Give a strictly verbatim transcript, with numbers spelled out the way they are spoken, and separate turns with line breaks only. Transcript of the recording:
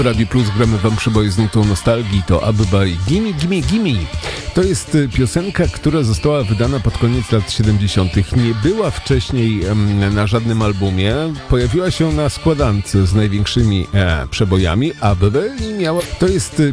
Radiu Plus gramy wam przeboje z nutą nostalgii, to Abba i Gimme, Gimme, Gimme. To jest piosenka, która została wydana pod koniec lat siedemdziesiątych. Nie była wcześniej em, na żadnym albumie. Pojawiła się na składance z największymi e, przebojami Abba i miała... To jest